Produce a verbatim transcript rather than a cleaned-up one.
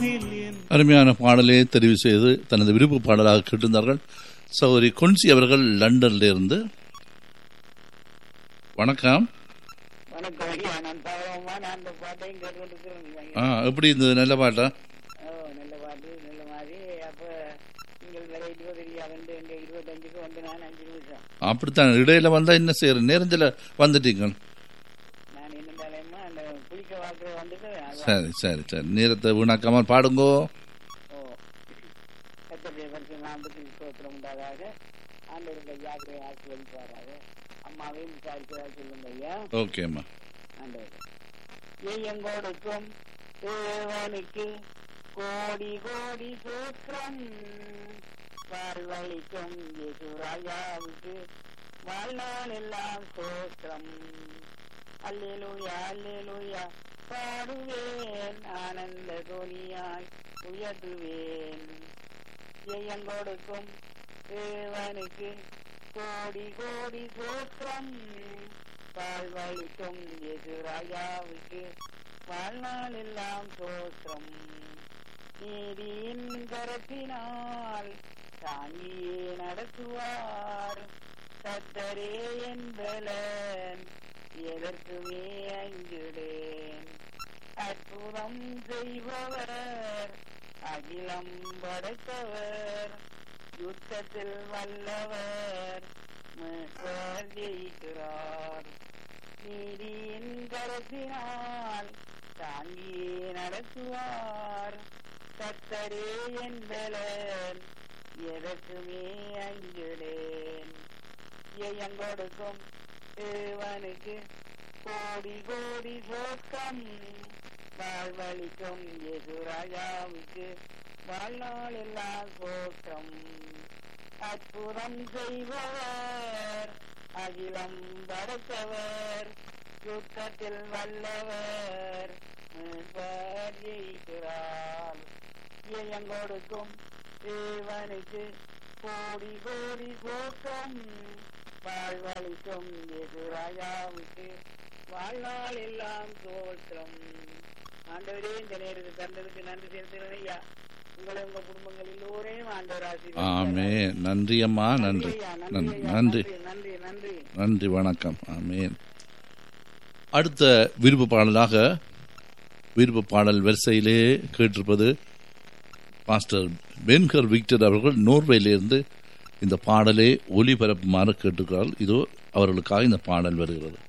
அருமையான பாடலை தெரிவு செய்து தனது விருப்ப பாடலாக கேட்டிருந்தார்கள் சகோதரி கொன்சி அவர்கள் லண்டன்ல இருந்து. வணக்கம். எப்படி இருந்தது? நல்ல பாட்டா? அப்படித்தான். இடையில வந்தா என்ன செய்யற? நேரத்துல வந்துட்டீங்க. சரி சரி சரி, நேரத்தை வீணாக்காம பாடுங்கோ. ஓகேம்மா. எங்கோடுக்கும் தேவனுக்கு கோடி கோடி சூத்திரம், வாழ்வழிக்கும் யேசுராஜாவுக்கு வாழ்நாள் எல்லாம் சோத்திரம். அல்லேலூயா அல்லேலூயா பாடுவேன், ஆனந்த துணியாய் உயர்த்துவேன். எங்கோடுக்கும் தேவனுக்கு கோடி கோடி சூத்திரம், வாழ்வழிக்கும் யேசுராஜாவுக்கு வாழ்நாள் எல்லாம் சோத்திரம். நீதியின் கரத்தினால் தாங்கியே நடத்துவார், கர்த்தரே என் பலன், எதற்குமே அஞ்சுடேன். அற்புதம் செய்பவர், அகிலம் படைத்தவர், யுத்தத்தில் வல்லவர், மீட்பர் ஜெயிக்கிறார். நீதியின் கரத்தினால் தாங்கியே நடத்துவார், கர்த்தரே என் பலன், எதற்குமே அஞ்சுடேன். எங்கொடுக்கும் தேவனுக்கு கோடி கோடி சோக்கம், வாழ்வழிக்கும் யேசுராஜாவுக்கு வாழ்நாள் எல்லாம் சோக்கம். அற்புதம் செய்பவர், அகிலம் படைத்தவர், யுத்தத்தில் வல்லவர், மீட்பர் ஜெயிக்கிறார். எங்கொடுக்கும் தேவனுக்கு கோடி கோடி சோக்கம், வாழ்வழிக்கும் யேசுராஜாவுக்கு வாழ்நாள் எல்லாம் தோற்றம். ஆண்டவரே, இந்த நேரத்தை தந்ததுக்கு நன்றி செலுத்துகிறேன் ஐயா. உங்களை உங்க குடும்பங்கள் எல்லோரையும் ஆண்டவர் ஆசீர்வதிப்பார். ஆமென். நன்றி அம்மா. நன்றி நன்றி நன்றி நன்றி நன்றி. வணக்கம். ஆமென். அடுத்த விருப்ப பாடலாக விருப்ப பாடல் வரிசையிலே கேட்டிருப்பது பாஸ்டர் பென்கர் விக்டர் அவர்கள் நோர்வேலிருந்து இந்த பாடலை ஒளிபரப்புமாறு கேட்டுக்கிறார்கள். இதோ அவர்களுக்காக இந்த பாடல் வருகிறது.